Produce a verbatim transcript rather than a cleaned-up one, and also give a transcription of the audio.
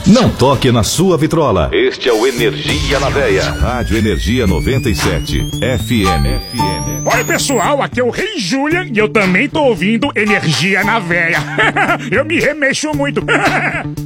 Não toque na sua vitrola. Este é o Energia na Veia. Rádio Energia noventa e sete F M. F M. Oi pessoal, aqui é o Rei Julian e eu também tô ouvindo Energia na Veia. Eu me remexo muito.